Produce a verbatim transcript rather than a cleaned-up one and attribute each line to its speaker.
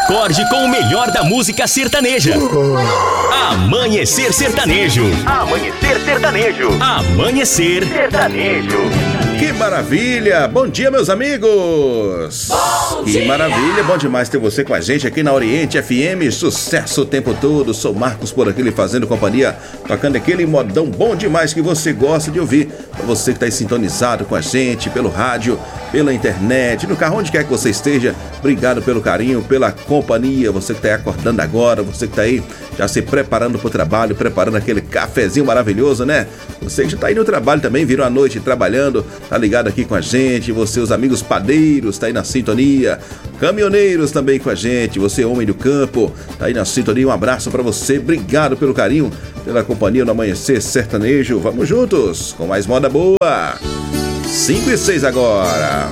Speaker 1: Acorde com o melhor da música sertaneja. Amanhecer Sertanejo. Amanhecer Sertanejo. Amanhecer Sertanejo.
Speaker 2: Que maravilha! Bom dia, meus amigos! Bom que dia. Maravilha, bom demais ter você com a gente aqui na Oriente F M, sucesso o tempo todo. Sou Marcos por aqui lhe fazendo companhia, tocando aquele modão bom demais que você gosta de ouvir. Pra você que está aí sintonizado com a gente, pelo rádio, pela internet, no carro, onde quer que você esteja, obrigado pelo carinho, pela companhia. Você que está aí acordando agora, você que está aí já se preparando para o trabalho, preparando aquele cafezinho maravilhoso, né? Você que já está aí no trabalho também, virou a noite trabalhando, tá ligado aqui com a gente, você, os amigos padeiros, tá aí na sintonia, caminhoneiros também com a gente, você, homem do campo, tá aí na sintonia, um abraço pra você, obrigado pelo carinho, pela companhia no Amanhecer Sertanejo. Vamos juntos com mais moda boa. cinco e seis agora.